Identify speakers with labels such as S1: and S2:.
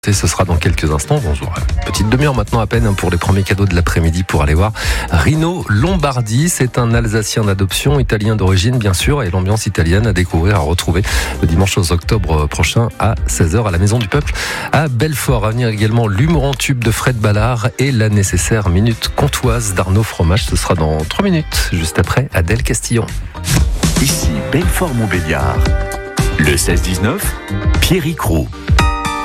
S1: Et ce sera dans quelques instants. Bonjour. Petite demi-heure maintenant à peine pour les premiers cadeaux de l'après-midi pour aller voir Rino Lombardi. C'est un Alsacien d'adoption, italien d'origine bien sûr, et l'ambiance italienne à découvrir, à retrouver le dimanche 11 octobre prochain à 16h à la Maison du Peuple à Belfort. À venir également l'humour en tube de Fred Ballard et la nécessaire minute comtoise d'Arnaud Fromage. Ce sera dans 3 minutes, juste après Adèle Castillon.
S2: Ici Belfort-Montbéliard. Le 16-19, Pierrick Roux.